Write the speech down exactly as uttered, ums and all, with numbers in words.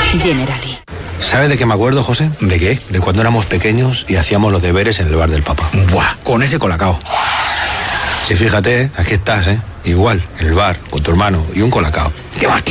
Generali. ¿Sabes de qué me acuerdo, José? ¿De qué? De cuando éramos pequeños y hacíamos los deberes en el bar del papá. Buah, con ese colacao. Y fíjate, aquí estás, ¿eh? Igual, en el bar, con tu hermano y un colacao. ¿Qué más quieres?